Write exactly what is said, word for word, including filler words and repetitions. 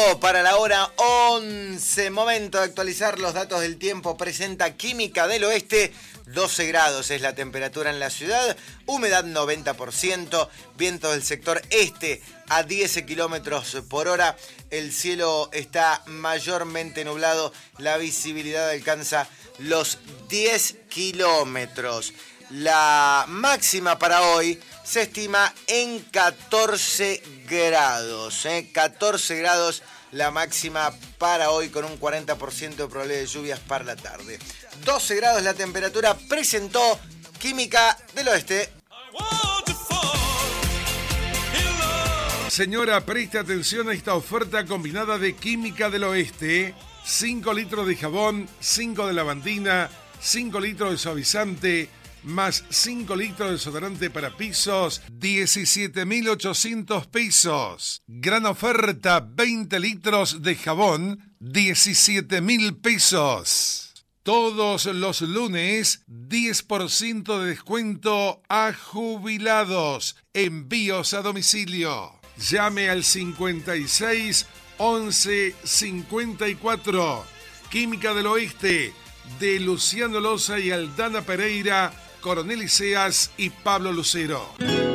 cinco para la hora once. Momento de actualizar los datos del tiempo. Presenta Química del Oeste. doce grados es la temperatura en la ciudad. Humedad noventa por ciento. Viento del sector este a diez kilómetros por hora. El cielo está mayormente nublado. La visibilidad alcanza los diez kilómetros. La máxima para hoy se estima en catorce grados. ¿eh? catorce grados la máxima para hoy, con un cuarenta por ciento de probabilidad de lluvias para la tarde. doce grados la temperatura, presentó Química del Oeste. Señora, preste atención a esta oferta combinada de Química del Oeste. cinco litros de jabón, cinco de lavandina, cinco litros de suavizante, más cinco litros de desodorante para pisos, diecisiete mil ochocientos pesos. Gran oferta, veinte litros de jabón, diecisiete mil pesos. Todos los lunes, diez por ciento de descuento a jubilados. Envíos a domicilio. Llame al cincuenta y seis, once, cincuenta y cuatro. Química del Oeste, de Luciano Loza y Aldana Pereira, Coronel Iseas y Pablo Lucero.